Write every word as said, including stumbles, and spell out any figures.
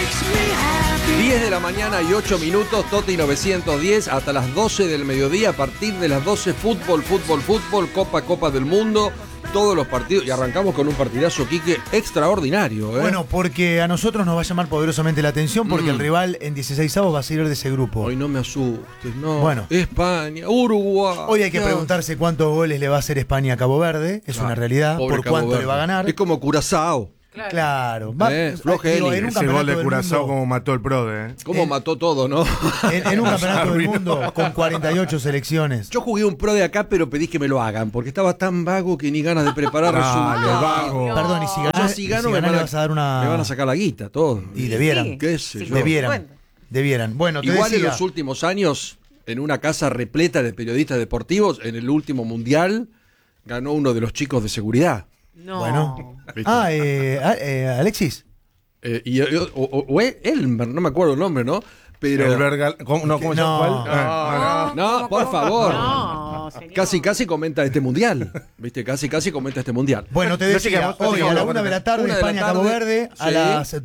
diez de la mañana y ocho minutos, Toti novecientos diez, hasta las doce del mediodía. A partir de las doce, fútbol, fútbol, fútbol, Copa, Copa del Mundo, todos los partidos. Y arrancamos con un partidazo, Quique, extraordinario, ¿eh? Bueno, porque a nosotros nos va a llamar poderosamente la atención, porque Mm. el rival en dieciseisavos va a salir de ese grupo. Hoy no me asustes, no. Bueno. España, Uruguay. Hoy hay que no. preguntarse cuántos goles le va a hacer España a Cabo Verde, es Claro, una realidad, pobre por Cabo cuánto Verde. le va a ganar. Es como Curazao. Claro. Claro, va, Eh, digo, Flogeli. en un Ese gol campeonato de del Curazao mundo, como mató el Prode, ¿eh? Cómo En- mató todo, ¿no? en, en un campeonato del Arruinó. mundo con cuarenta y ocho selecciones. Yo jugué un pro de acá, pero pedí que me lo hagan, porque estaba tan vago que ni ganas de preparar Dale, resultados. vago. Perdón, y si O sea, ganás, si y gano si me, ganás van le a, vas a dar una... me van a sacar la guita, todo. Y debieran. Sí. ¿Qué sé Sí, yo? Debieran. Bueno. Debieran. Bueno, te Igual en decía, los últimos años, en una casa repleta de periodistas deportivos, en el último mundial, ganó uno de los chicos de seguridad. No. Bueno. ¿Viste? Ah, eh, ah, eh, Alexis. Eh, y, y- o, o- o Elmer, no me acuerdo el nombre, ¿no? Pero. El Bergal... ¿Cómo, no, ¿cómo se llama? No. ¿Cuál? Ah, No, no, por favor. No, señor. Casi, casi comenta este mundial. ¿Viste? Casi, casi comenta este mundial. Bueno, te No decía, sigamos, no hoy a sigamos, la bueno, una de la tarde, una de la España-Cabo tarde, Verde, a sí. las